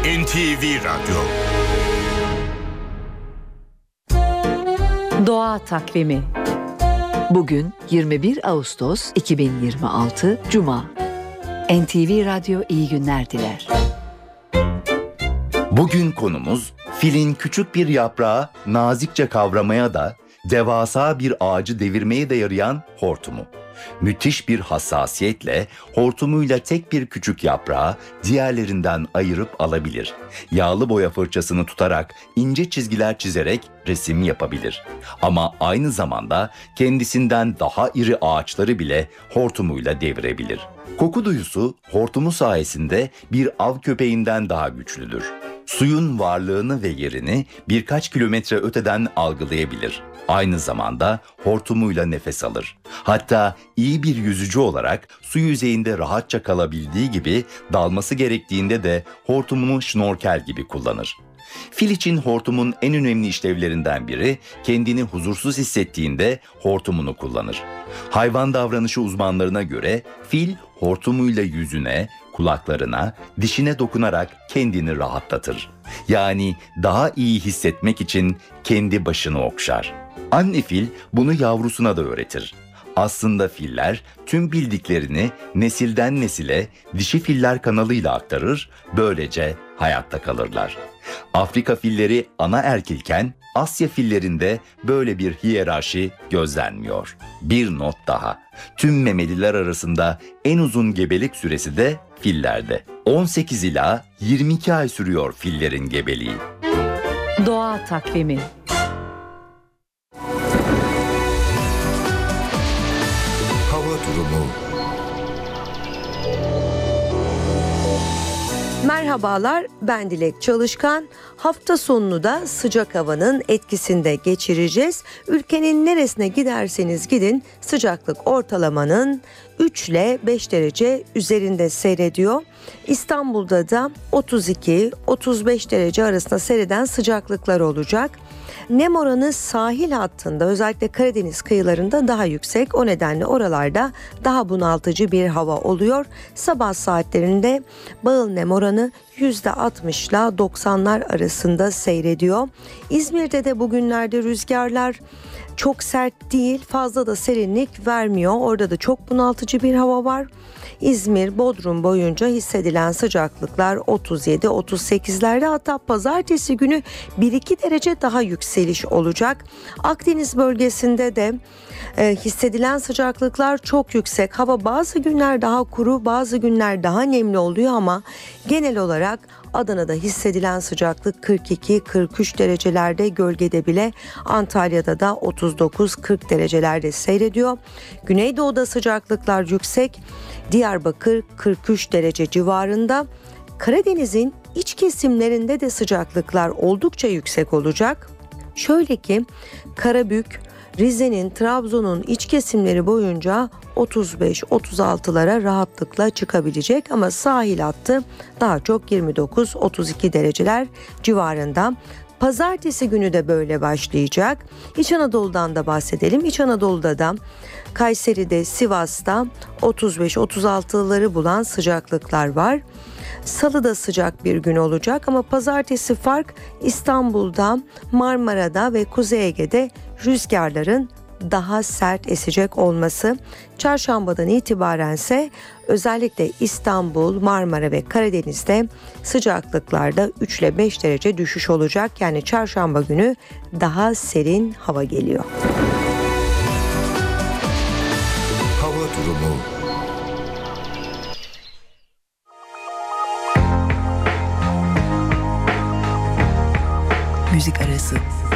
NTV Radyo. Doğa Takvimi. Bugün 21 Ağustos 2026 Cuma. NTV Radyo iyi günler diler. Bugün konumuz filin küçük bir yaprağı nazikçe kavramaya da devasa bir ağacı devirmeye de yarayan hortumu. Müthiş bir hassasiyetle hortumuyla tek bir küçük yaprağı diğerlerinden ayırıp alabilir. Yağlı boya fırçasını tutarak ince çizgiler çizerek resim yapabilir. Ama aynı zamanda kendisinden daha iri ağaçları bile hortumuyla devirebilir. Koku duyusu hortumu sayesinde bir av köpeğinden daha güçlüdür. Suyun varlığını ve yerini birkaç kilometre öteden algılayabilir. Aynı zamanda hortumuyla nefes alır. Hatta iyi bir yüzücü olarak su yüzeyinde rahatça kalabildiği gibi dalması gerektiğinde de hortumunu şnorkel gibi kullanır. Fil için hortumun en önemli işlevlerinden biri kendini huzursuz hissettiğinde hortumunu kullanır. Hayvan davranışı uzmanlarına göre fil hortumuyla yüzüne, kulaklarına, dişine dokunarak kendini rahatlatır. Yani daha iyi hissetmek için kendi başını okşar. Anne fil bunu yavrusuna da öğretir. Aslında filler tüm bildiklerini nesilden nesile dişi filler kanalıyla aktarır, böylece hayatta kalırlar. Afrika filleri ana erkilken Asya fillerinde böyle bir hiyerarşi gözlenmiyor. Bir not daha. Tüm memeliler arasında en uzun gebelik süresi de fillerde. 18 ila 22 ay sürüyor fillerin gebeliği. Doğa Takvimi. Hava durumu. Merhabalar, ben Dilek Çalışkan. Hafta sonunu da sıcak havanın etkisinde geçireceğiz. Ülkenin neresine giderseniz gidin sıcaklık ortalamanın 3 ile 5 derece üzerinde seyrediyor. İstanbul'da da 32-35 derece arasında seyreden sıcaklıklar olacak. Nem oranı sahil hattında, özellikle Karadeniz kıyılarında daha yüksek. O nedenle oralarda daha bunaltıcı bir hava oluyor. Sabah saatlerinde bağıl nem oranı %60 ile 90'lar arasında seyrediyor. İzmir'de de bugünlerde rüzgarlar çok sert değil, fazla da serinlik vermiyor. Orada da çok bunaltıcı bir hava var. İzmir, Bodrum boyunca hissedilen sıcaklıklar 37-38'lerde, hatta pazartesi günü 1-2 derece daha yükseliş olacak. Akdeniz bölgesinde de hissedilen sıcaklıklar çok yüksek. Hava bazı günler daha kuru, bazı günler daha nemli oluyor ama genel olarak Adana'da hissedilen sıcaklık 42-43 derecelerde, gölgede bile Antalya'da da 39-40 derecelerde seyrediyor. Güneydoğu'da sıcaklıklar yüksek. Diyarbakır 43 derece civarında. Karadeniz'in iç kesimlerinde de sıcaklıklar oldukça yüksek olacak. Şöyle ki Karabük, Rize'nin, Trabzon'un iç kesimleri boyunca 35-36'lara rahatlıkla çıkabilecek ama sahil hattı daha çok 29-32 dereceler civarında. Pazartesi günü de böyle başlayacak. İç Anadolu'dan da bahsedelim. İç Anadolu'da da Kayseri'de, Sivas'ta 35-36'ları bulan sıcaklıklar var. Salı'da sıcak bir gün olacak ama pazartesi fark İstanbul'da, Marmara'da ve Kuzey Ege'de rüzgarların daha sert esecek olması. Çarşambadan itibarense özellikle İstanbul, Marmara ve Karadeniz'de sıcaklıklarda 3 ile 5 derece düşüş olacak. Yani çarşamba günü daha serin hava geliyor. Hava durumu. Müzik arası.